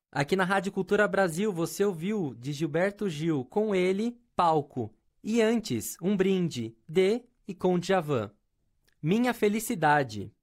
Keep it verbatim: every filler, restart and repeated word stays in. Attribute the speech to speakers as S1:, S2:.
S1: Aqui na Rádio Cultura Brasil você ouviu de Gilberto Gil, com ele, Palco. E antes, Um Brinde, de e com Djavan. Minha Felicidade.